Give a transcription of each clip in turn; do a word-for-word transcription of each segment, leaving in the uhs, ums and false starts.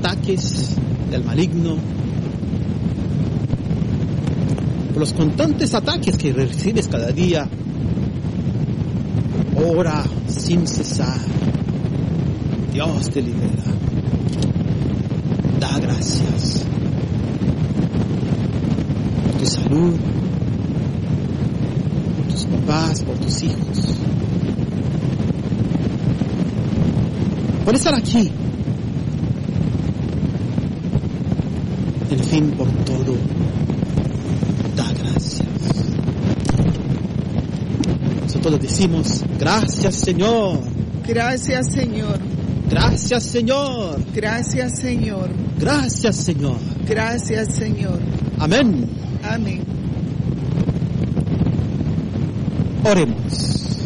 ataques del maligno, por los constantes ataques que recibes cada día. Ora sin cesar. Dios te libera. Da gracias por tu salud, por tus papás, por tus hijos, por estar aquí. En fin, por todo, da gracias. Nosotros decimos, gracias Señor. Gracias Señor. Gracias Señor. Gracias Señor. Gracias Señor. Gracias Señor. Amén. Amén. Oremos.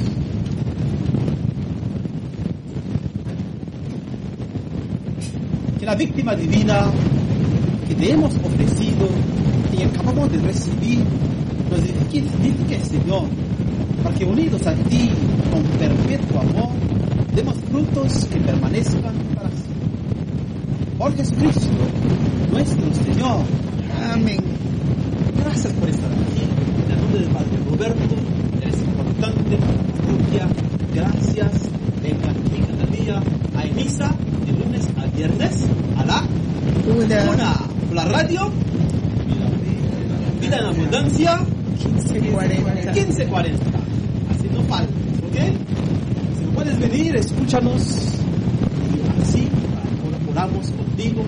Que la víctima divina que te hemos ofrecido y que acabamos de recibir nos edifique, Señor, para que unidos a ti con perpetuo amor demos frutos que permanezcan para siempre. Por Jesucristo, nuestro Señor. Amén. Gracias por estar aquí. En el nombre del Padre Roberto, eres importante para la parroquia. Gracias. Vengan aquí cada día a misa de lunes a viernes a la Una. una. Por la radio. Vida en Abundancia. quince cuarenta. quince cuarenta. Así no falta, ¿ok? Si no puedes venir, escúchanos. Y así oramos contigo.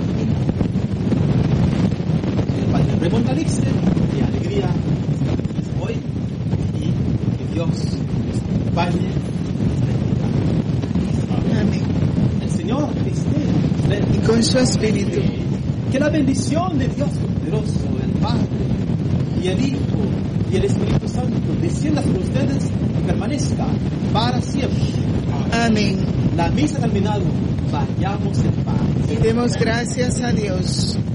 El Padre Raymond Calixte, qué alegría estar hoy. Y que Dios nos acompañe. Amén. El Señor esté Y con su espíritu. Que la bendición de Dios poderoso, el Padre y el Hijo y el Espíritu Santo descienda sobre ustedes y permanezca para siempre. Amén. La misa ha terminado. Vayamos en paz. Y demos gracias a Dios.